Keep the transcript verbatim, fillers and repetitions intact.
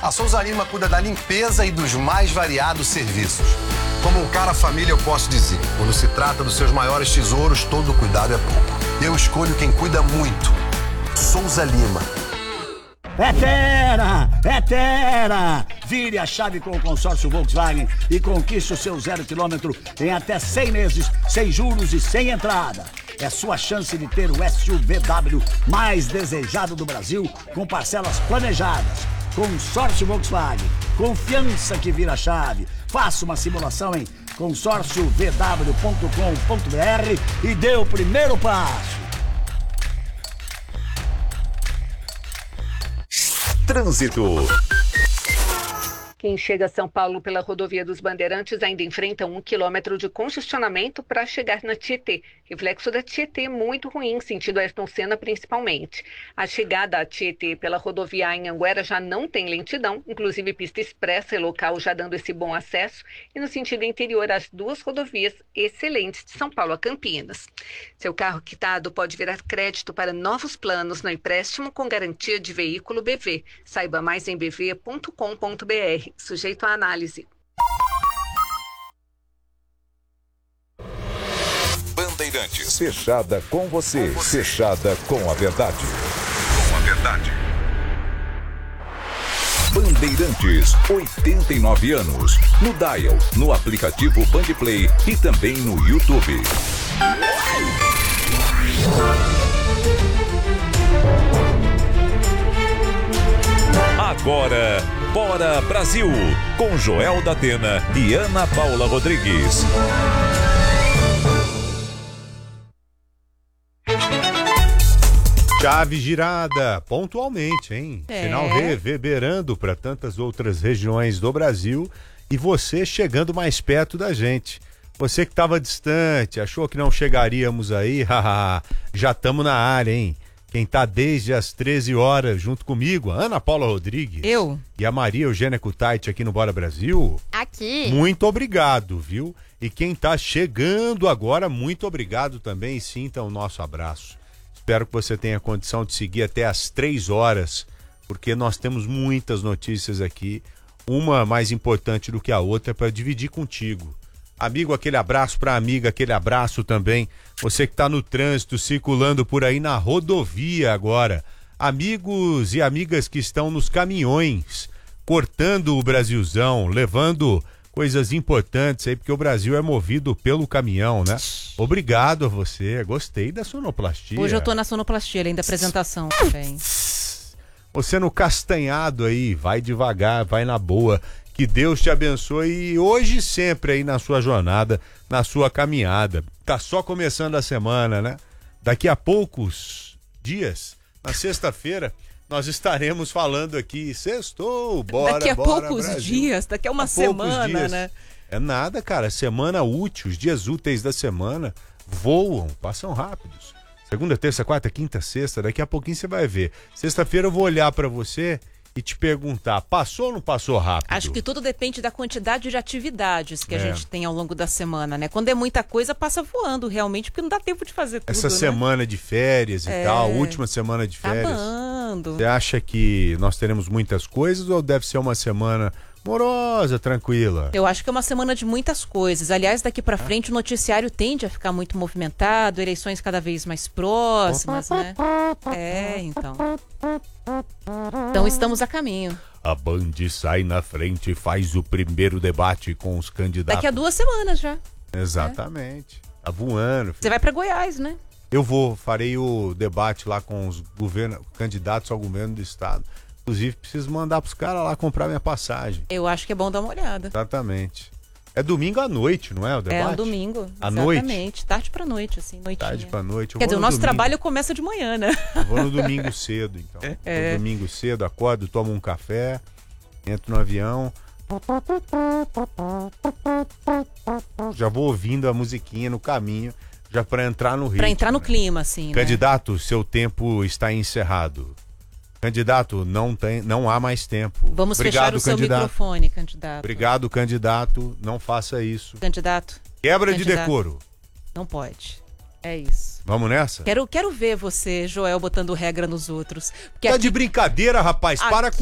A Souza Lima cuida da limpeza e dos mais variados serviços. Como um cara família, eu posso dizer, quando se trata dos seus maiores tesouros, todo cuidado é pouco. Eu escolho quem cuida muito. Souza Lima. É Terra! É Terra! Vire a chave com o consórcio Volkswagen e conquiste o seu zero quilômetro em até cem meses, sem juros e sem entrada. É sua chance de ter o S U V W mais desejado do Brasil, com parcelas planejadas. Consórcio Volkswagen. Confiança que vira chave. Faça uma simulação em consórcio v w ponto com ponto b r e dê o primeiro passo. Trânsito. Quem chega a São Paulo pela rodovia dos Bandeirantes ainda enfrenta um quilômetro de congestionamento para chegar na Tietê. Reflexo da Tietê muito ruim, sentido Ayrton Senna principalmente. A chegada à Tietê pela rodovia Anhanguera já não tem lentidão, inclusive pista expressa e local já dando esse bom acesso. E no sentido interior, as duas rodovias excelentes de São Paulo a Campinas. Seu carro quitado pode virar crédito para novos planos no empréstimo com garantia de veículo B V. Saiba mais em b v ponto com ponto b r. Sujeito à análise. Bandeirantes. Fechada com você. com você. Fechada com a verdade. Com a verdade. Bandeirantes, oitenta e nove anos. No Dial, no aplicativo Bandplay e também no YouTube. Agora, Bora Brasil, com Joel da Atena e Ana Paula Rodrigues. Chave girada, pontualmente, hein? É. Sinal reverberando para tantas outras regiões do Brasil e você chegando mais perto da gente. Você que estava distante, achou que não chegaríamos aí, haha, já estamos na área, hein? Quem tá desde as treze horas junto comigo, a Ana Paula Rodrigues. Eu. E a Maria Eugênia Kutaiti aqui no Bora Brasil. Aqui. Muito obrigado, viu? E quem tá chegando agora, muito obrigado também. Sinta o nosso abraço. Espero que você tenha condição de seguir até as três horas, porque nós temos muitas notícias aqui. Uma mais importante do que a outra para dividir contigo. Amigo, aquele abraço para amiga, aquele abraço também. Você que está no trânsito, circulando por aí na rodovia agora. Amigos e amigas que estão nos caminhões, cortando o Brasilzão, levando coisas importantes aí, porque o Brasil é movido pelo caminhão, né? Obrigado a você, gostei da sonoplastia. Hoje eu tô na sonoplastia, além da apresentação também. Você no castanhado aí, vai devagar, vai na boa. Que Deus te abençoe hoje e sempre aí na sua jornada, na sua caminhada. Tá só começando a semana, né? Daqui a poucos dias, na sexta-feira, nós estaremos falando aqui, sextou, bora, Daqui a bora, poucos Brasil. dias, daqui a uma a semana, dias. né? É nada, cara, semana útil, os dias úteis da semana voam, passam rápidos. Segunda, terça, quarta, quinta, sexta, daqui a pouquinho você vai ver. Sexta-feira eu vou olhar pra você e te perguntar, passou ou não passou rápido? Acho que tudo depende da quantidade de atividades que É. a gente tem ao longo da semana, né? Quando é muita coisa, passa voando realmente, porque não dá tempo de fazer tudo, Essa né? semana de férias e É. tal, última semana de férias. Acabando. Você acha que nós teremos muitas coisas ou deve ser uma semana morosa, tranquila? Eu acho que é uma semana de muitas coisas. Aliás, daqui pra frente o noticiário tende a ficar muito movimentado, eleições cada vez mais próximas, né? É, então. Então estamos a caminho. A Band sai na frente e faz o primeiro debate com os candidatos. Daqui a duas semanas já. Exatamente. Tá voando. filho. Você vai pra Goiás, né? Eu vou, farei o debate lá com os governo, candidatos ao governo do estado. Inclusive, preciso mandar pros caras lá comprar minha passagem. Eu acho que é bom dar uma olhada. Exatamente. É domingo à noite, não é o debate? É um domingo. À exatamente. noite? Tarde pra noite, assim, noitinha. Tarde pra noite. Eu Quer vou dizer, o no nosso domingo. trabalho começa de manhã, né? Eu vou no domingo cedo, então. É. No domingo cedo, acordo, tomo um café, entro no avião. Já vou ouvindo a musiquinha no caminho, já pra entrar no ritmo. Pra entrar no né? clima, assim, né? Candidato, seu tempo está encerrado. Candidato, não, tem, não há mais tempo. Vamos Obrigado, fechar o seu candidato. microfone, candidato. Obrigado, candidato. Não faça isso. Candidato. Quebra de Candidato. decoro. Não pode. É isso. Vamos nessa? Quero, quero ver você, Joel, botando regra nos outros. Porque Tá aqui de brincadeira, rapaz. Para Aqui